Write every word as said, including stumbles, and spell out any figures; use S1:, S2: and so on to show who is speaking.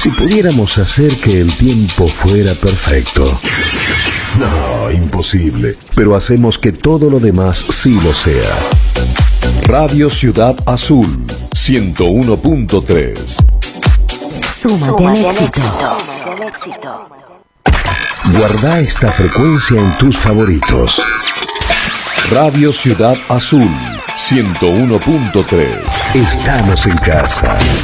S1: Si pudiéramos hacer que el tiempo fuera perfecto. No, imposible. Pero hacemos que todo lo demás sí lo sea. Radio Ciudad Azul, ciento uno punto tres.
S2: Súmate al éxito.
S1: Guarda esta frecuencia en tus favoritos. Radio Ciudad Azul, ciento uno punto tres. Estamos en casa.